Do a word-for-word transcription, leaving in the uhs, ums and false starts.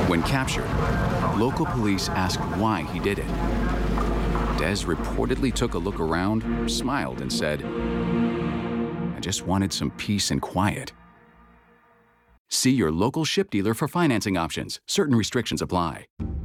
When captured, local police asked why he did it. Des reportedly took a look around, smiled, and said, "I just wanted some peace and quiet." See your local Ship dealer for financing options. Certain restrictions apply.